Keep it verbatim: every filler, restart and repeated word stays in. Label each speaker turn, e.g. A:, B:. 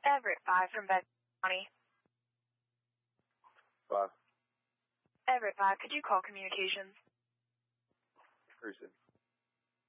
A: Everett five from Bed County.
B: Five.
A: Everett five, could you call communications?
B: Person.